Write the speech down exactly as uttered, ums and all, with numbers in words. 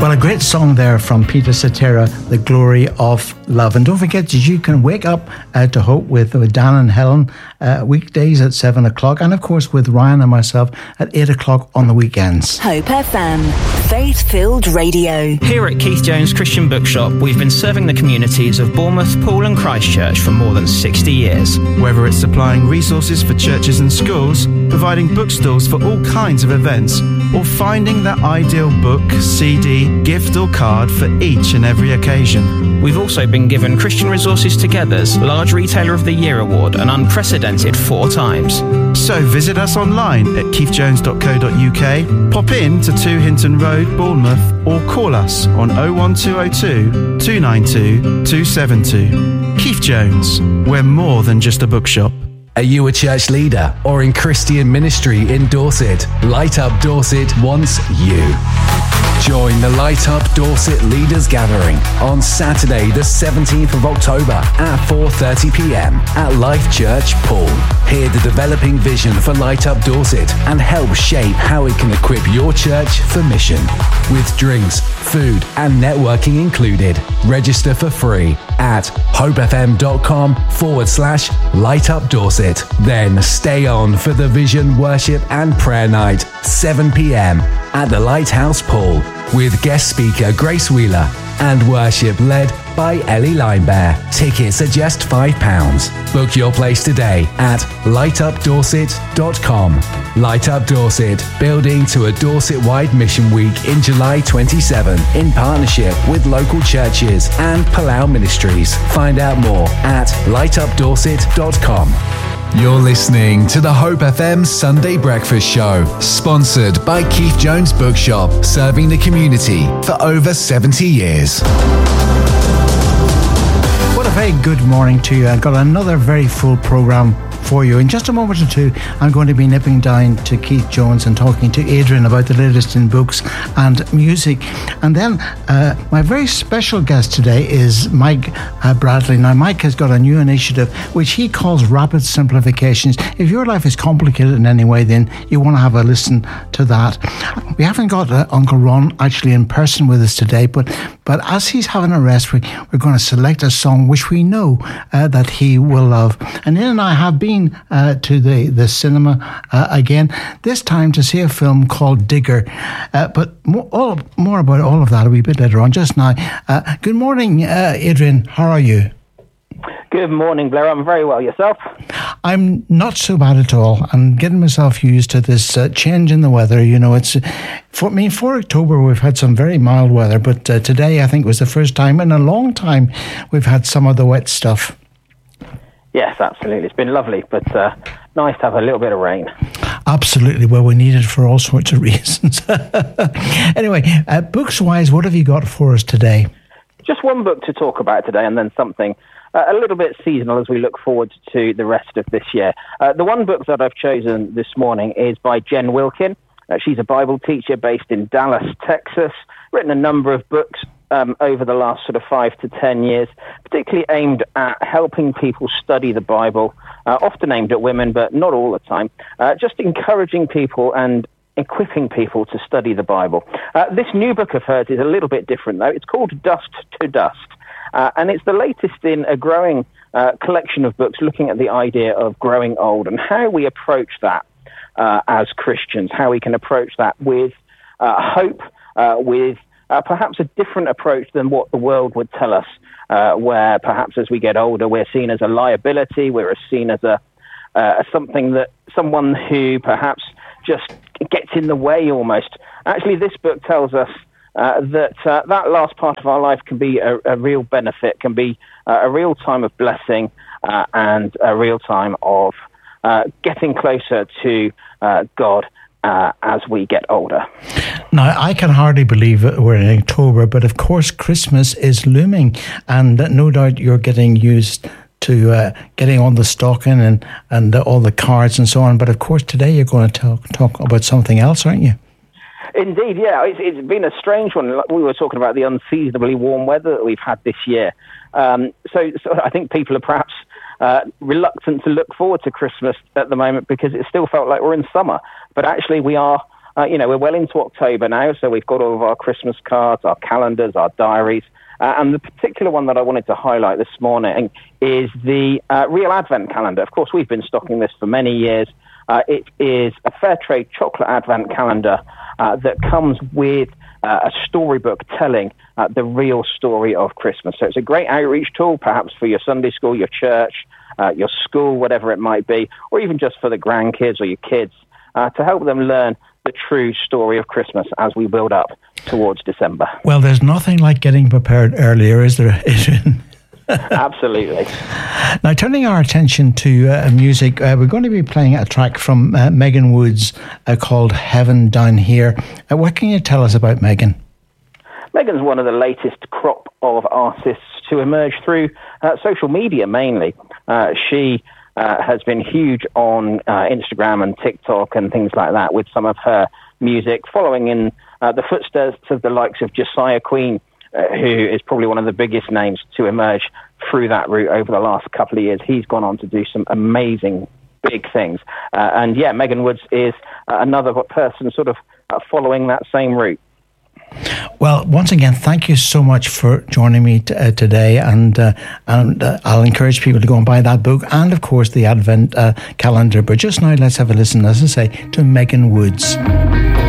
Well, a great song there from Peter Cetera, The Glory of Love. And don't forget that you can wake up uh, to Hope with, with Dan and Helen uh, weekdays at seven o'clock, and of course with Ryan and myself at eight o'clock on the weekends. Hope F M, faith-filled radio. Here at Keith Jones Christian Bookshop, we've been serving the communities of Bournemouth, Poole and Christchurch for more than sixty years. Whether it's supplying resources for churches and schools, providing bookstores for all kinds of events, or finding that ideal book, C D, gift or card for each and every occasion. We've also been given Christian Resources Together's Large Retailer of the Year Award an unprecedented four times. So visit us online at keith jones dot co dot uk, pop in to two Hinton Road, Bournemouth, or call us on oh one two oh two, two nine two, two seven two. Keith Jones, we're more than just a bookshop. Are you a church leader or in Christian ministry in Dorset? Light Up Dorset wants you. Join the Light Up Dorset Leaders Gathering on Saturday the seventeenth of October at four thirty p m at Life Church Poole. Hear the developing vision for Light Up Dorset and help shape how it can equip your church for mission. With drinks, food and networking included. Register for free at hopefm.com forward slash Light Up Dorset. Then stay on for the Vision Worship and Prayer Night, seven p m at the Lighthouse Poole, with guest speaker Grace Wheeler and worship led by Ellie Linebear. Tickets are just five pounds. Book your place today at light up dorset dot com. Light Up Dorset, building to a Dorset-wide mission week in July twenty-seventh in partnership with local churches and Palau Ministries. Find out more at light up dorset dot com. You're listening to the Hope F M Sunday Breakfast Show, sponsored by Keith Jones Bookshop, serving the community for over seventy years. What a very good morning to you. I've got another very full programme for you. In just a moment or two, I'm going to be nipping down to Keith Jones and talking to Adrian about the latest in books and music. And then uh, my very special guest today is Mike uh, Bradley. Now, Mike has got a new initiative which he calls Rapid Simplifications. If your life is complicated in any way, then you want to have a listen to that. We haven't got uh, Uncle Ron actually in person with us today, but but as he's having a rest, we, we're going to select a song which we know uh, that he will love. And Ian and I have been Uh, to the, the cinema uh, again, this time to see a film called Digger. Uh, but more, all, more about all of that a wee bit later on. Just now, uh, good morning, uh, Adrian. How are you? Good morning, Blair. I'm very well. Yourself? I'm not so bad at all. I'm getting myself used to this uh, change in the weather. You know, it's for me for October we've had some very mild weather, but uh, today I think was the first time in a long time we've had some of the wet stuff. Yes, absolutely. It's been lovely, but uh, nice to have a little bit of rain. Absolutely. Well, we need it for all sorts of reasons. Anyway, uh, books-wise, what have you got for us today? Just one book to talk about today, and then something uh, a little bit seasonal as we look forward to the rest of this year. Uh, the one book that I've chosen this morning is by Jen Wilkin. Uh, she's a Bible teacher based in Dallas, Texas, written a number of books Um, over the last sort of five to ten years, particularly aimed at helping people study the Bible, uh, often aimed at women, but not all the time, uh, just encouraging people and equipping people to study the Bible. Uh, this new book of hers is a little bit different, though. It's called Dust to Dust, uh, and it's the latest in a growing uh, collection of books looking at the idea of growing old and how we approach that uh, as Christians, how we can approach that with uh, hope, uh, with Uh, perhaps a different approach than what the world would tell us, uh, where perhaps as we get older, we're seen as a liability, we're seen as a uh, something that someone who perhaps just gets in the way almost. Actually, this book tells us uh, that uh, that last part of our life can be a, a real benefit, can be uh, a real time of blessing uh, and a real time of uh, getting closer to uh, God Uh, as we get older. Now, I can hardly believe we're in October, but of course Christmas is looming, and no doubt you're getting used to uh, getting on the stocking and, and uh, all the cards and so on. But of course today you're going to talk, talk about something else, aren't you? Indeed, yeah. It's, it's been a strange one. We were talking about the unseasonably warm weather that we've had this year. Um, so, so I think people are perhaps Uh, reluctant to look forward to Christmas at the moment because it still felt like we're in summer. But actually we are Uh, you know, we're well into October now, so we've got all of our Christmas cards, our calendars, our diaries. Uh, and the particular one that I wanted to highlight this morning is the uh, Real Advent calendar. Of course, we've been stocking this for many years. Uh, it is a fair trade chocolate Advent calendar uh, that comes with uh, a storybook telling uh, the real story of Christmas. So it's a great outreach tool, perhaps for your Sunday school, your church, uh, your school, whatever it might be, or even just for the grandkids or your kids, uh, to help them learn the true story of Christmas as we build up towards December. Well, there's nothing like getting prepared earlier, is there, Adrian? Absolutely. Now, turning our attention to uh, music, uh, we're going to be playing a track from uh, Megan Woods uh, called Heaven Down Here. Uh, what can you tell us about Megan? Megan's one of the latest crop of artists to emerge through uh, social media mainly. Uh, she uh, has been huge on uh, Instagram and TikTok and things like that with some of her music, following in uh, the footsteps of the likes of Josiah Queen, Uh, who is probably one of the biggest names to emerge through that route over the last couple of years. He's gone on to do some amazing big things. Uh, and yeah, Megan Woods is uh, another person sort of uh, following that same route. Well, once again, thank you so much for joining me t- uh, today. And, uh, and uh, I'll encourage people to go and buy that book and, of course, the Advent uh, calendar. But just now, let's have a listen, as I say, to Megan Woods.